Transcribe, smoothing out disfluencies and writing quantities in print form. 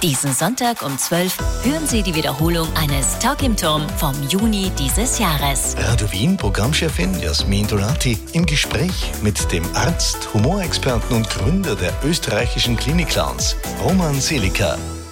Diesen Sonntag um 12 hören Sie die Wiederholung eines Talk im Turm vom Juni dieses Jahres. Radio Wien Programmchefin Jasmin Donati im Gespräch mit dem Arzt, Humorexperten und Gründer der österreichischen Klinik-Clowns, Roman Seliker.